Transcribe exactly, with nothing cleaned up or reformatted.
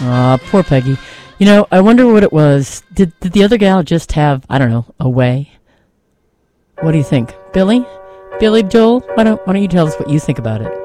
Aw, poor Peggy. You know, I wonder what it was. Did did the other gal just have, I don't know, a way? What do you think? Billy? Billy Joel? Why don't why don't you tell us what you think about it?